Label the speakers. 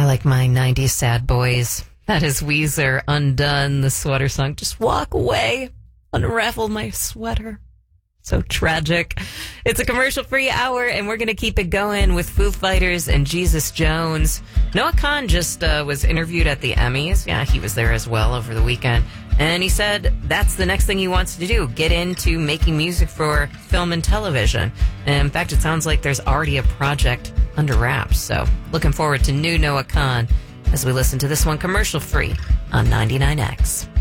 Speaker 1: I like my 90s sad boys. That is Weezer, Undone, the sweater song. Just walk away, unravel my sweater. So tragic. It's a commercial-free hour, and we're going to keep it going with Foo Fighters and Jesus Jones. Noah Kahan just was interviewed at the Emmys. Yeah, he was there as well over the weekend. And he said that's the next thing he wants to do, get into making music for film and television. And in fact, it sounds like there's already a project under wraps. So looking forward to new Noah Kahan as we listen to this one commercial-free on 99X.